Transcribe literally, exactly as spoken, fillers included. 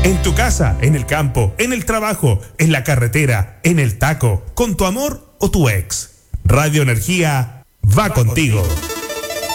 En tu casa, en el campo, en el trabajo, en la carretera, en el taco, con tu amor o tu ex. Radio Energía va, va contigo. contigo.